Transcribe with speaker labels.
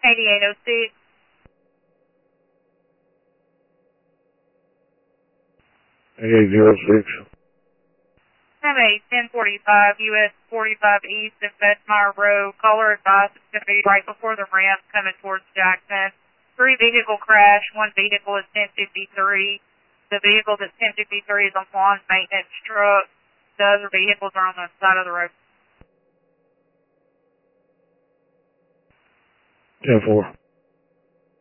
Speaker 1: 8806.
Speaker 2: 8806.
Speaker 1: 1045 US 45 East of Bedmire Road. Caller advised it's going to be right before the ramp coming towards Jackson. 3 vehicle crash. 1 vehicle is 1053. The vehicle that's 1053 is a lawn maintenance truck. The other vehicles are on the side of the road.
Speaker 2: 10-4.